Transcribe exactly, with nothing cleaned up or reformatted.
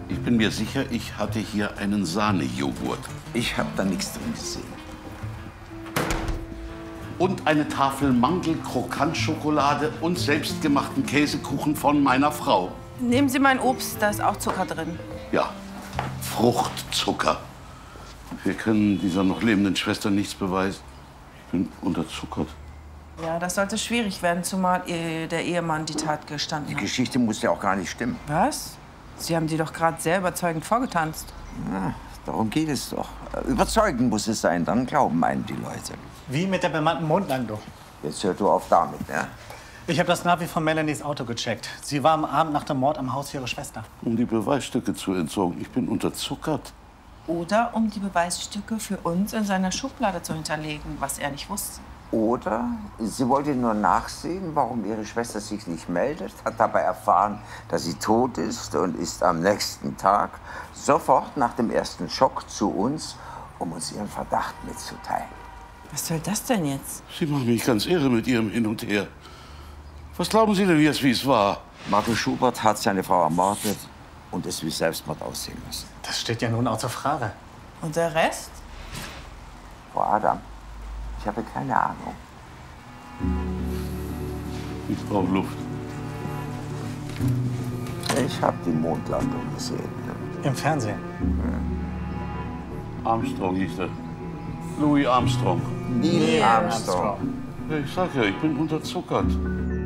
Ich bin mir sicher, ich hatte hier einen Sahnejoghurt. Ich habe da nichts drin gesehen. Und eine Tafel Mandel-Krokant-Schokolade und selbstgemachten Käsekuchen von meiner Frau. Nehmen Sie mein Obst, da ist auch Zucker drin. Ja, Fruchtzucker. Wir können dieser noch lebenden Schwester nichts beweisen. Ich bin unterzuckert. Ja, das sollte schwierig werden, zumal ihr, der Ehemann die Tat gestanden Die hat. Geschichte muss ja auch gar nicht stimmen. Was? Sie haben die doch gerade sehr überzeugend vorgetanzt. Ja, darum geht es doch. Überzeugend muss es sein, dann glauben einen die Leute. Wie mit der bemannten Mondlandung. Jetzt hör du auf damit, ja? Ich habe das Navi von Melanies Auto gecheckt. Sie war am Abend nach dem Mord am Haus ihrer Schwester. Um die Beweisstücke zu entsorgen. Ich bin unterzuckert. Oder um die Beweisstücke für uns in seiner Schublade zu hinterlegen, was er nicht wusste. Oder sie wollte nur nachsehen, warum ihre Schwester sich nicht meldet, hat dabei erfahren, dass sie tot ist und ist am nächsten Tag sofort nach dem ersten Schock zu uns, um uns ihren Verdacht mitzuteilen. Was soll das denn jetzt? Sie machen mich ganz irre mit Ihrem Hin und Her. Was glauben Sie denn jetzt, wie es war? Marco Schubert hat seine Frau ermordet und es wie Selbstmord aussehen lassen. Das steht ja nun außer Frage. Und der Rest? Frau Adam, ich habe keine Ahnung. Ich brauche Luft. Ich habe die Mondlandung gesehen. Im Fernsehen? Armstrong hieß er. Louis Armstrong. Neil Armstrong. Ja, ich sag ja, ich bin unterzuckert.